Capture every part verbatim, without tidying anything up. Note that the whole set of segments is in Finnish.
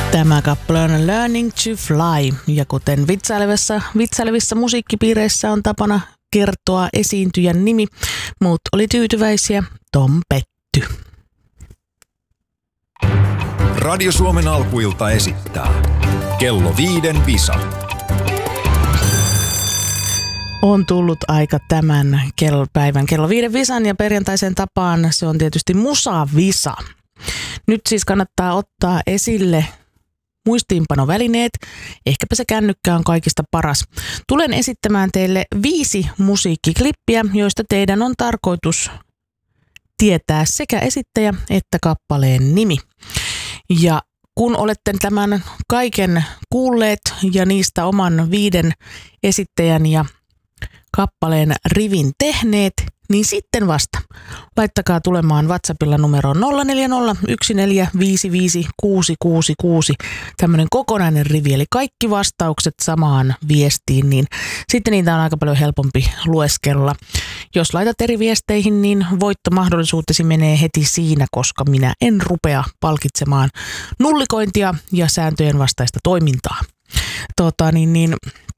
Tämä kappale on Learning to Fly, ja kuten vitsailevissa, vitsailevissa musiikkipiireissä on tapana kertoa esiintyjän nimi, muut oli tyytyväisiä, Tom petty. Radio Suomen alkuilta esittää Kello viiden visa. On tullut aika tämän kello, päivän kello viiden visan, ja perjantaisen tapaan se on tietysti musavisa. Nyt siis kannattaa ottaa esille muistiinpanovälineet, ehkäpä se kännykkä on kaikista paras. Tulen esittämään teille viisi musiikkiklippiä, joista teidän on tarkoitus tietää sekä esittäjä että kappaleen nimi. Ja kun olette tämän kaiken kuulleet ja niistä oman viiden esittäjän ja kappaleen rivin tehneet, niin sitten vasta laittakaa tulemaan WhatsAppilla numeroon nolla neljä nolla yksi neljä viisi viisi kuusi kuusi kuusi, tämmöinen kokonainen rivi, eli kaikki vastaukset samaan viestiin, niin sitten niitä on aika paljon helpompi lueskella. Jos laitat eri viesteihin, niin voittomahdollisuutesi menee heti siinä, koska minä en rupea palkitsemaan nullikointia ja sääntöjen vastaista toimintaa. Tota, niin, niin,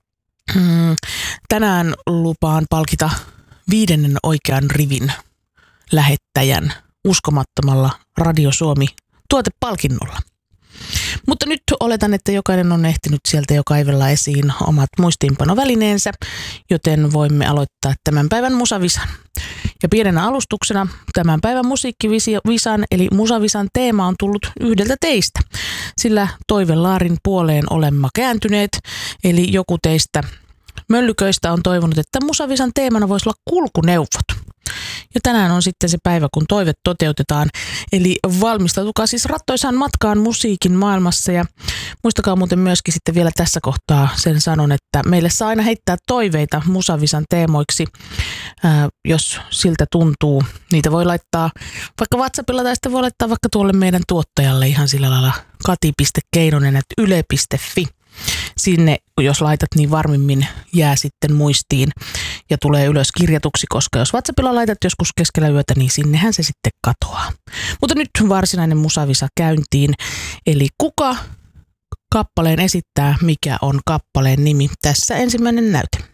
mm, tänään lupaan palkita viidennen oikean rivin lähettäjän uskomattomalla Radio Suomi tuotepalkinnolla. Mutta nyt oletan, että jokainen on ehtinyt sieltä jo kaivella esiin omat muistiinpanovälineensä, joten voimme aloittaa tämän päivän musavisan. Ja pienenä alustuksena tämän päivän musiikkivisan eli musavisan teema on tullut yhdeltä teistä, sillä toivelaarin puoleen olemme kääntyneet, eli joku teistä möllyköistä on toivonut, että musavisan teemana voisi olla kulkuneuvot. Ja tänään on sitten se päivä, kun toive toteutetaan. Eli valmistautukaa siis rattoisaan matkaan musiikin maailmassa. Ja muistakaa muuten myöskin sitten vielä tässä kohtaa sen sanon, että meille saa aina heittää toiveita musavisan teemoiksi, ää, jos siltä tuntuu. Niitä voi laittaa vaikka WhatsAppilla tai sitten voi laittaa vaikka tuolle meidän tuottajalle ihan sillä lailla kati piste keinonen ät yle piste fi. Sinne, jos laitat, niin varmimmin jää sitten muistiin ja tulee ylös kirjatuksi, koska jos WhatsAppilla laitat joskus keskellä yötä, niin sinnehän se sitten katoaa. Mutta nyt varsinainen musavisa käyntiin, eli kuka kappaleen esittää, mikä on kappaleen nimi. Tässä ensimmäinen näyte.